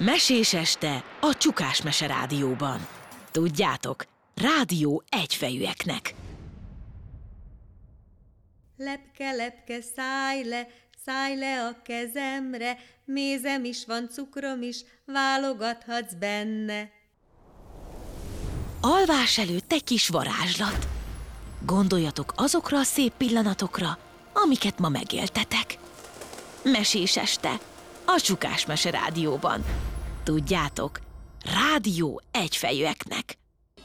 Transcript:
Mesés este a Csukás Mese Rádióban. Tudjátok, rádió egyfejűeknek. Lepke, lepke, szállj le a kezemre, mézem is van, cukrom is, válogathatsz benne. Alvás előtt egy kis varázslat. Gondoljatok azokra a szép pillanatokra, amiket ma megéltetek. Mesés este a Csukás Mese Rádióban. Tudjátok, rádió egyfejűeknek.